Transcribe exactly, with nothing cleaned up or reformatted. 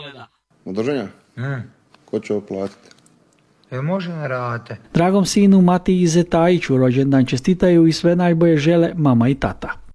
Od držanja? Mm. Ko će ovo platiti? Jel može na rate? Dragom sinu Matiji Zetajiću rođendan čestitaju i sve najbolje žele mama i tata.